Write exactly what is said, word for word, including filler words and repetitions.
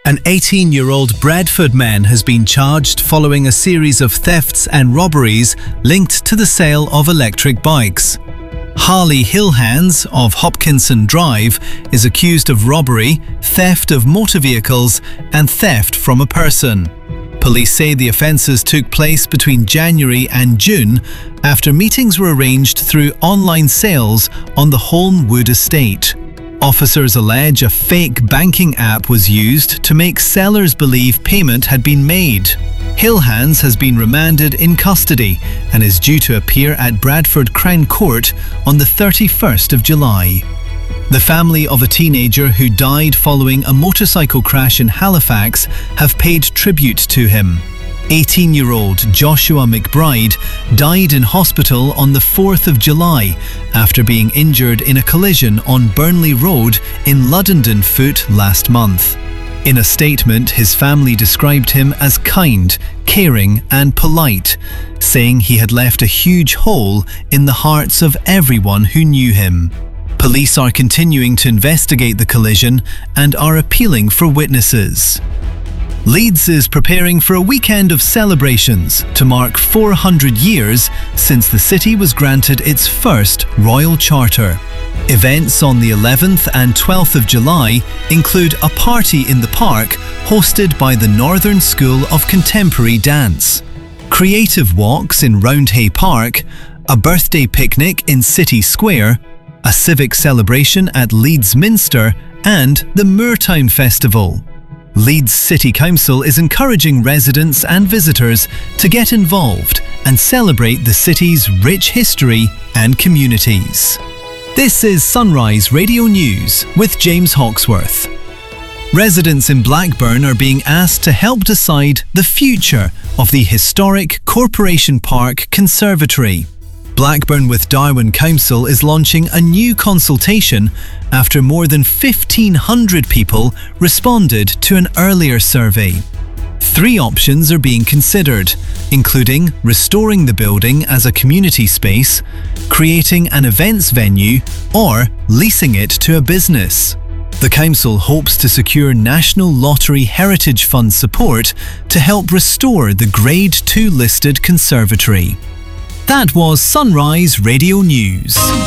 An eighteen-year-old Bradford man has been charged following a series of thefts and robberies linked to the sale of electric bikes. Harley Hillhands of Hopkinson Drive is accused of robbery, theft of motor vehicles and theft from a person. Police say the offences took place between January and June after meetings were arranged through online sales on the Holmwood estate. Officers allege a fake banking app was used to make sellers believe payment had been made. Hillhands has been remanded in custody and is due to appear at Bradford Crown Court on the thirty-first of July. The family of a teenager who died following a motorcycle crash in Halifax have paid tribute to him. eighteen-year-old Joshua McBride died in hospital on the fourth of July after being injured in a collision on Burnley Road in Ludenden Foot last month. In a statement, his family described him as kind, caring and polite, saying he had left a huge hole in the hearts of everyone who knew him. Police are continuing to investigate the collision and are appealing for witnesses. Leeds is preparing for a weekend of celebrations to mark four hundred years since the city was granted its first royal charter. Events on the eleventh and twelfth of July include a party in the park hosted by the Northern School of Contemporary Dance, creative walks in Roundhay Park, a birthday picnic in City Square, a civic celebration at Leeds Minster and the Moortown Festival. Leeds City Council is encouraging residents and visitors to get involved and celebrate the city's rich history and communities. This is Sunrise Radio News with James Hawksworth. Residents in Blackburn are being asked to help decide the future of the historic Corporation Park Conservatory. Blackburn with Darwen Council is launching a new consultation after more than fifteen hundred people responded to an earlier survey. Three options are being considered, including restoring the building as a community space, creating an events venue, or leasing it to a business. The council hopes to secure National Lottery Heritage Fund support to help restore the Grade two listed conservatory. That was Sunrise Radio News.